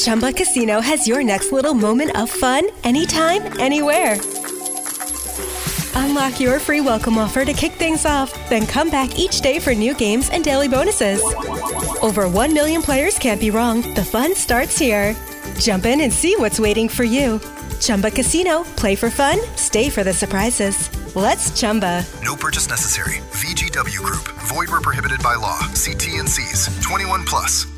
Chumba Casino has your next little moment of fun anytime, anywhere. Unlock your free welcome offer to kick things off, then come back each day for new games and daily bonuses. Over 1 million players can't be wrong. The fun starts here. Jump in and see what's waiting for you. Chumba Casino. Play for fun. Stay for the surprises. Let's Chumba. No purchase necessary. VGW Group. Void where prohibited by law. See T&Cs. 21 plus.